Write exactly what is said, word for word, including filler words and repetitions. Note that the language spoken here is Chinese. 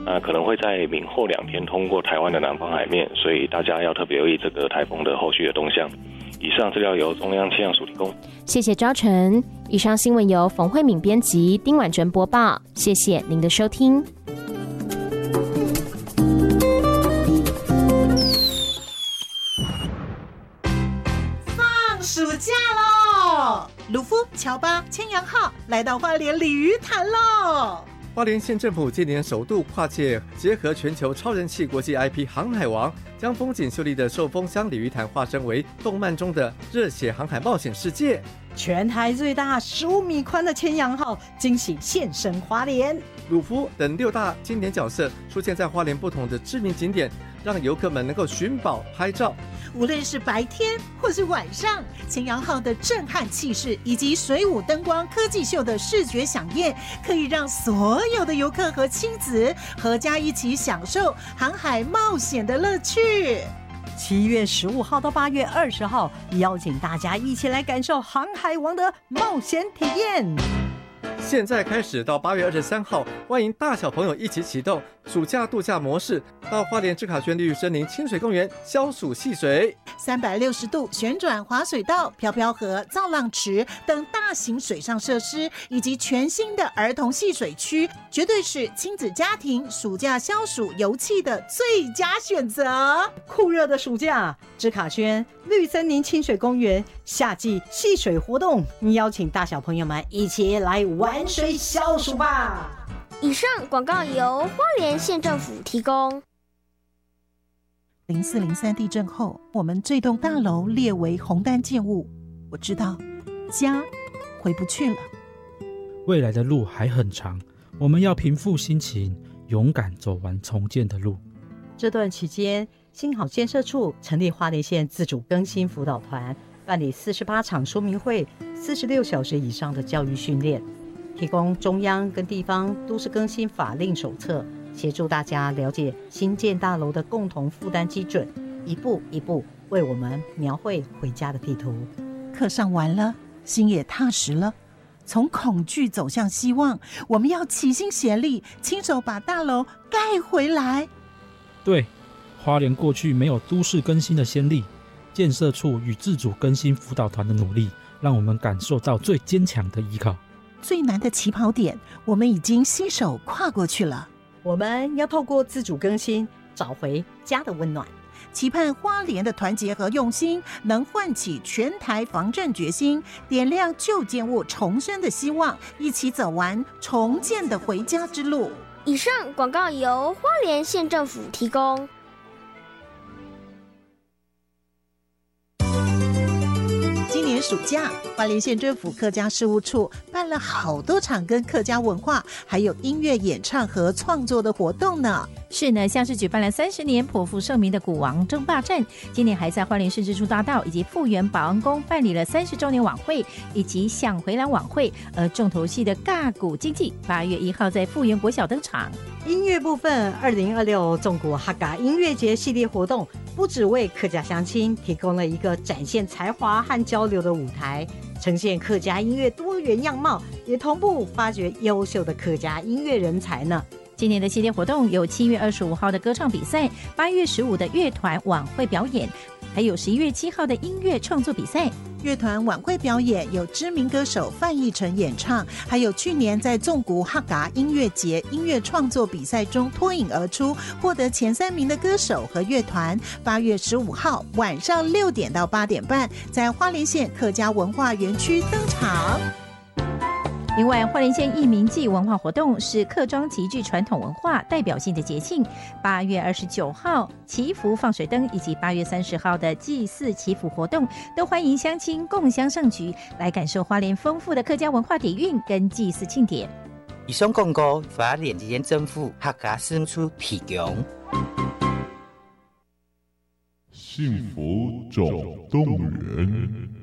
那可能会在明后两天通过台湾的南方海面，所以大家要特别留意这个台风的后续的动向。以上资料由中央气象署提供。 谢谢昭成。以上新闻由冯慧敏编辑，丁婉纯播报。谢谢您的收听。 放暑假喽！鲁夫、乔巴、千阳号来到花莲鲤鱼潭喽！ 花莲县政府今年首度跨界结合全球超人气国际 I P 航海王，将风景秀丽的寿丰乡鲤鱼潭化身为动漫中的热血航海冒险世界。 全台最大十五米宽的千阳号惊喜现身花莲， 鲁夫等六大经典角色出现在花莲不同的知名景点，让游客们能够寻宝拍照。 无论是白天或是晚上，千阳号的震撼气势以及水舞灯光科技秀的视觉飨宴，可以让所有的游客和亲子合家一起享受航海冒险的乐趣。 七月十五号到八月二十号，邀请大家一起来感受航海王的冒险体验。 现在开始到八月二十三号，欢迎大小朋友一起启动暑假度假模式，到花莲志卡轩绿森林清水公园消暑戏水， 三百六十度旋转滑水道、漂漂河、造浪池等大型水上设施，以及全新的儿童戏水区，绝对是亲子家庭暑假消暑游憩的最佳选择。 酷热的暑假，志卡轩绿森林清水公园夏季戏水活动，邀请大小朋友们一起来玩水消暑吧。 以上广告由花莲县政府提供。 零四零三地震后，我们这栋大楼列为红单建物。我知道，家回不去了。 未来的路还很长，我们要平复心情，勇敢走完重建的路。 这段期间，新好建设处成立花莲县自主更新辅导团，办理四十八场说明会，四十六小时以上的教育训练，提供中央跟地方都市更新法令手册，协助大家了解新建大楼的共同负担基准，一步一步为我们描绘回家的地图。 课上完了，心也踏实了。从恐惧走向希望，我们要齐心协力，亲手把大楼盖回来。 对，花莲过去没有都市更新的先例，建设处与自主更新辅导团的努力，让我们感受到最坚强的依靠。 最难的起跑点，我们已经携手跨过去了。 我们要透过自主更新，找回家的温暖。 期盼花莲的团结和用心，能唤起全台防震决心，点亮旧建物重生的希望，一起走完重建的回家之路。 以上广告由花莲县政府提供。 今年暑假，花莲县政府客家事务处办了好多场跟客家文化还有音乐演唱和创作的活动呢。 是呢，像是举办了三十年颇负盛名的鼓王争霸战，今年还在花莲市支出大道以及富源保安宫办理了三十周年晚会以及想回蓝晚会，而重头戏的尬鼓经济八月一号在富源国小登场。 音乐部分，二零二六纵谷哈嘎音乐节系列活动不只为客家乡亲提供了一个展现才华和交流的舞台，呈现客家音乐多元样貌，也同步发掘优秀的客家音乐人才呢。 今年的系列活动有七月二十五号的歌唱比赛，八月十五的乐团晚会表演，还有十一月七号的音乐创作比赛。 乐团晚会表演有知名歌手范逸臣演唱，还有去年在纵谷哈嘎音乐节音乐创作比赛中脱颖而出，获得前三名的歌手和乐团。八月十五号晚上六点到八点半，在花莲县客家文化园区登场。 另外，花莲县义民祭文化活动是客庄极具传统文化代表性的节庆。八月二十九号祈福放水灯以及八月三十号的祭祀祈福活动，都欢迎乡亲共襄盛举，来感受花莲丰富的客家文化底蕴跟祭祀庆典。 以上广告花莲县政府客家事务处提供。 幸福总动员。